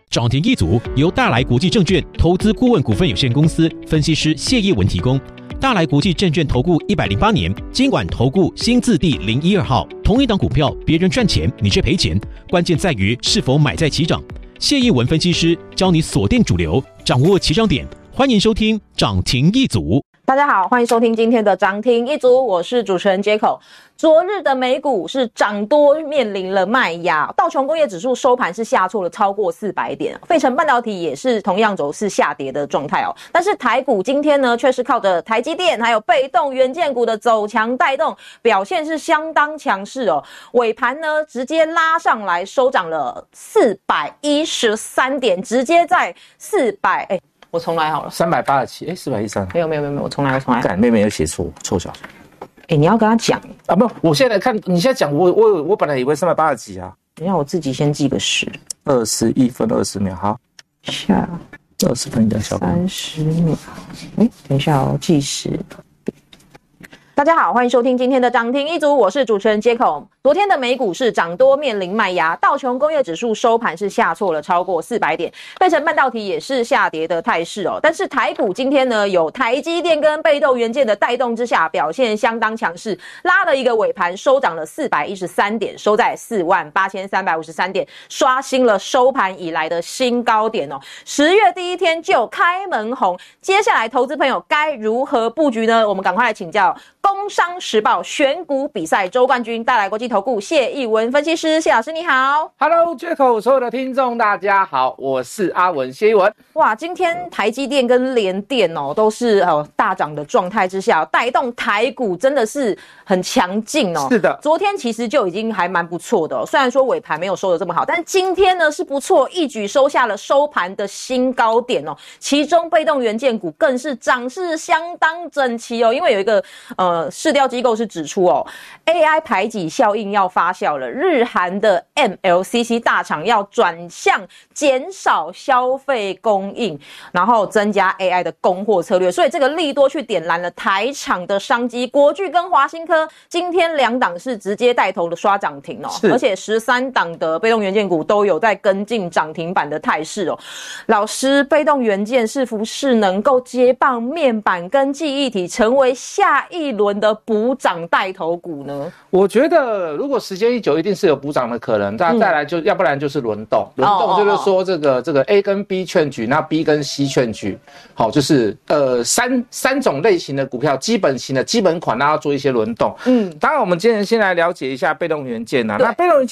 涨停一族由大来国际证券投资顾问股份有限公司分析师谢业文提供。大来国际证券投顾108年金管投顾新字第012号。同一档股票，别人赚钱，你却赔钱，关键在于是否买在起涨。谢业文分析师教你锁定主流，掌握起涨点。欢迎收听涨停一族。 大家好，欢迎收听今天的涨停一族，我是主持人Jacko。昨日的美股是涨多面临了卖压，道琼工业指数收盘是下挫了超过400点，费城半导体也是同样走势下跌的状态哦。但是台股今天呢，却是靠着台积电还有被动元件股的走强带动，表现是相当强势哦。尾盘呢，直接拉上来收涨了413点，直接在400我重来好了 387，413， 没有，我重来。 干，妹妹有写错小数。 你要跟他讲啊？不，我现在看你现在讲，我本来以为380几啊。 等一下，我自己先记个10。 21分20秒，好。 下 20分的小 30秒。等一下哦，计时。大家好，欢迎收听今天的涨停一族，我是主持人Jacko。昨天的美股是涨多面临卖压，道琼工业指数收盘是下挫了超过400点，费城半导体也是下跌的态势哦。但是台股今天呢，有台积电跟被动元件的带动之下，表现相当强势，拉了一个尾盘收涨了413点，收在48353点，刷新了收盘以来的新高点哦。10月第一天就开门红，接下来投资朋友该如何布局呢？我们赶快来请教工商时报选股比赛周冠军，大来国际投顾谢逸文分析师，谢老师你好。 Hello Jacko， 所有的听众大家好，我是阿文谢逸文。 哇，今天台积电跟联电都是大涨的状态之下，带动台股真的是很强劲哦。 是的， 昨天其实就已经还蛮不错的哦，虽然说尾盘没有收得这么好，但今天呢是不错，一举收下了收盘的新高点哦。其中被动元件股更是涨势相当整齐哦，因为有一个市调机构是指出AI 排挤效应要发酵了，日韩的 MLCC 大厂要转向减少消费供应，然后增加 AI 的供货策略，所以这个利多去点燃了台厂的商机。国巨跟华新科今天2档是直接带头的刷涨停哦，而且13档的被动元件股都有在跟进涨停板的态势哦。老师，被动元件是不是能够接棒面板跟记忆体，成为下一轮的补涨带头股呢？ 我觉得如果时间一久，一定是有补涨的可能。再来要不然就是轮动。轮动就是说这个 A 跟 B 劝举，那 B 跟 C 劝举，好，就是三种类型的股票，基本型的基本款，那要做一些轮动。当然我们今天先来了解一下被动元件啊。那被动元件